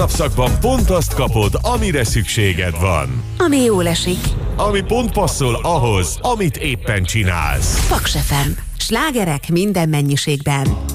Napszakban pont azt kapod, amire szükséged van. Ami jól esik. Ami pont passzol ahhoz, amit éppen csinálsz. Paks FM. Slágerek minden mennyiségben.